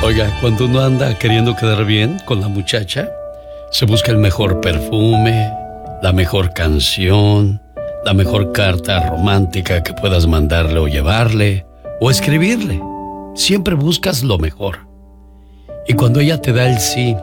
Oiga, cuando uno anda queriendo quedar bien con la muchacha, se busca el mejor perfume, la mejor canción, la mejor carta romántica que puedas mandarle o llevarle o escribirle. Siempre buscas lo mejor. Y cuando ella te da el sí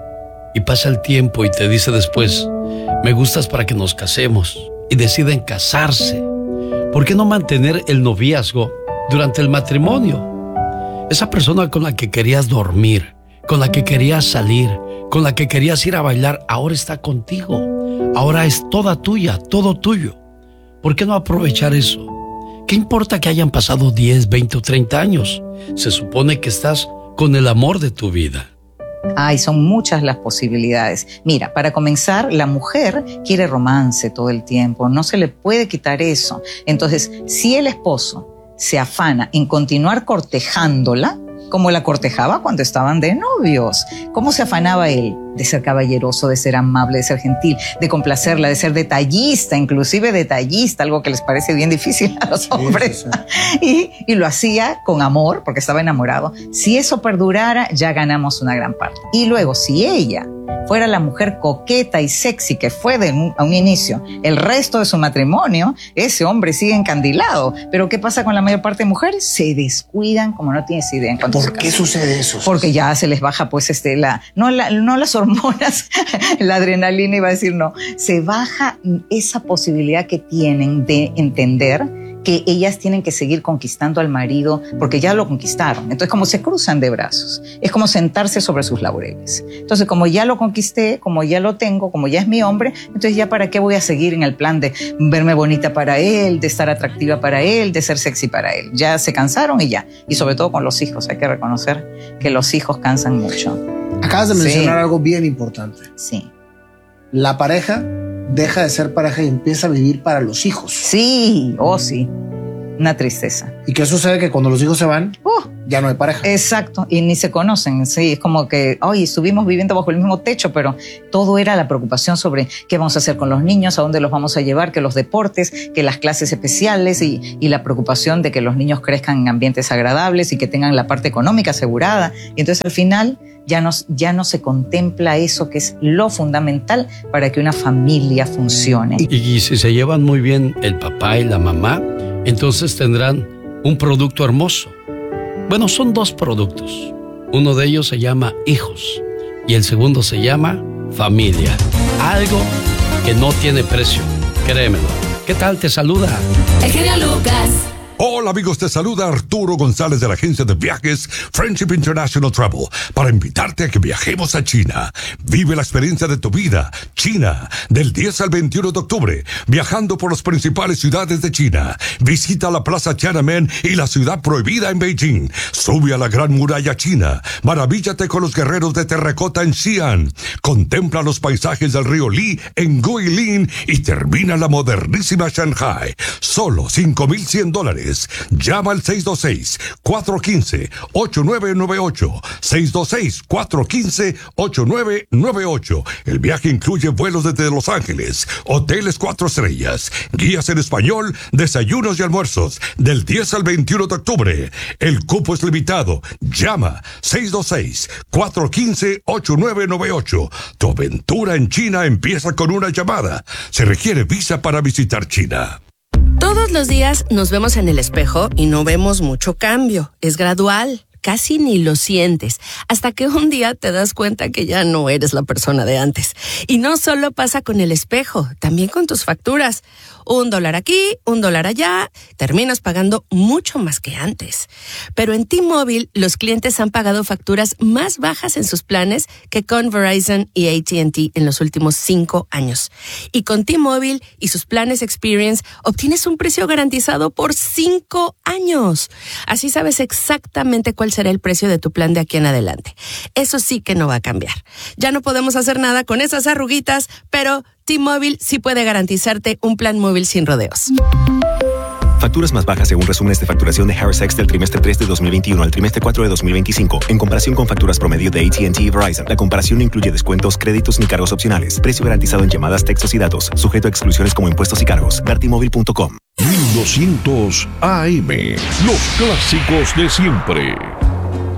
y pasa el tiempo y te dice después, me gustas para que nos casemos, y deciden casarse, ¿por qué no mantener el noviazgo durante el matrimonio? Esa persona con la que querías dormir, con la que querías salir, con la que querías ir a bailar, ahora está contigo. Ahora es toda tuya, todo tuyo. ¿Por qué no aprovechar eso? ¿Qué importa que hayan pasado 10, 20 o 30 años? Se supone que estás con el amor de tu vida. Ay, son muchas las posibilidades. Mira, para comenzar, la mujer quiere romance todo el tiempo. No se le puede quitar eso. Entonces, si el esposo se afana en continuar cortejándola, como la cortejaba cuando estaban de novios. ¿Cómo se afanaba él? De ser caballeroso, de ser amable, de ser gentil, de complacerla, de ser detallista, inclusive detallista, algo que les parece bien difícil a los hombres. Sí. Y lo hacía con amor, porque estaba enamorado. Si eso perdurara, ya ganamos una gran parte. Y luego, si ella fuera la mujer coqueta y sexy que fue a un inicio, el resto de su matrimonio, ese hombre sigue encandilado. Pero ¿qué pasa con la mayor parte de mujeres? Se descuidan como no tienes idea. ¿Por qué sucede eso? Porque ya se les baja pues no las hormonas, la adrenalina, iba a decir no, se baja esa posibilidad que tienen de entender que ellas tienen que seguir conquistando al marido porque ya lo conquistaron. Entonces, como se cruzan de brazos, es como sentarse sobre sus laureles. Entonces, como ya lo conquisté, como ya lo tengo, como ya es mi hombre, entonces ya para qué voy a seguir en el plan de verme bonita para él, de estar atractiva para él, de ser sexy para él. Ya se cansaron y ya. Y sobre todo con los hijos, hay que reconocer que los hijos cansan mucho. Acabas de mencionar algo bien importante. Sí. La pareja deja de ser pareja y empieza a vivir para los hijos. Sí, sí. Una tristeza. ¿Y qué sucede? Que cuando los hijos se van, ya no hay pareja. Exacto, y ni se conocen. Sí, es como que estuvimos viviendo bajo el mismo techo, pero todo era la preocupación sobre qué vamos a hacer con los niños, a dónde los vamos a llevar, que los deportes, que las clases especiales y la preocupación de que los niños crezcan en ambientes agradables y que tengan la parte económica asegurada. Y entonces al final ya no se contempla eso que es lo fundamental para que una familia funcione. Y si se llevan muy bien el papá y la mamá, entonces tendrán un producto hermoso. Bueno, son dos productos. Uno de ellos se llama hijos y el segundo se llama familia. Algo que no tiene precio, créemelo. ¿Qué tal? Te saluda el genio Lucas. Hola amigos, te saluda Arturo González de la agencia de viajes Friendship International Travel para invitarte a que viajemos a China. Vive la experiencia de tu vida, China, del 10 al 21 de octubre, viajando por las principales ciudades de China. Visita la Plaza Tiananmen y la ciudad prohibida en Beijing. Sube a la Gran Muralla China. Maravíllate con los guerreros de terracota en Xi'an. Contempla los paisajes del río Li en Guilin y termina la modernísima Shanghai. Solo $5,100. Llama al 626-415-8998. 626-415-8998. El viaje incluye vuelos desde Los Ángeles, hoteles 4 estrellas, guías en español, desayunos y almuerzos, del 10 al 21 de octubre. El cupo es limitado. Llama 626-415-8998. Tu aventura en China empieza con una llamada. Se requiere visa para visitar China. Todos los días nos vemos en el espejo y no vemos mucho cambio. Es gradual. Casi ni lo sientes, hasta que un día te das cuenta que ya no eres la persona de antes. Y no solo pasa con el espejo, también con tus facturas. $1 aquí, $1 allá, terminas pagando mucho más que antes. Pero en T-Mobile, los clientes han pagado facturas más bajas en sus planes que con Verizon y AT&T en los últimos 5 años. Y con T-Mobile y sus planes Experience, obtienes un precio garantizado por 5 años. Así sabes exactamente cuál será el precio de tu plan de aquí en adelante. Eso sí que no va a cambiar. Ya no podemos hacer nada con esas arruguitas, pero T-Mobile sí puede garantizarte un plan móvil sin rodeos. Facturas más bajas según resúmenes de facturación de Harris X del trimestre 3 de 2021 al trimestre 4 de 2025, en comparación con facturas promedio de AT&T y Verizon. La comparación no incluye descuentos, créditos ni cargos opcionales. Precio garantizado en llamadas, textos y datos, sujeto a exclusiones como impuestos y cargos. Vertimóvil.com. 1200 AM. Los clásicos de siempre.